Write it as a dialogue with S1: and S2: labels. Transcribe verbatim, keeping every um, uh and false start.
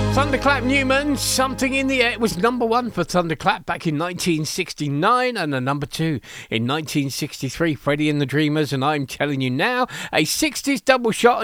S1: Thunderclap Newman, Something in the Air. It was number one for Thunderclap back in nineteen sixty-nine and a number two in nineteen sixty-three. Freddie and the Dreamers, and I'm telling you now, a sixties double shot.